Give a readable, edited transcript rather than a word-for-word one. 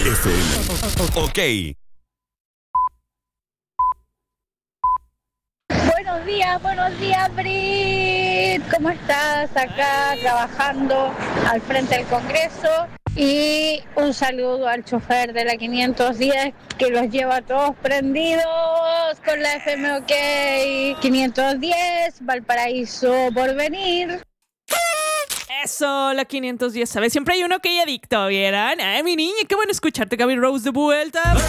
FM. Ok. Buenos días, Brit. ¿Cómo estás? Acá trabajando al frente del Congreso. Y un saludo al chofer de la 510 que los lleva a todos prendidos con la FM OK. 510, Valparaíso por venir. Eso, la 510, ¿sabes? Siempre hay uno que hay adicto, ¿vieron? Ay, mi niña, qué bueno escucharte, Gaby Rose, de vuelta.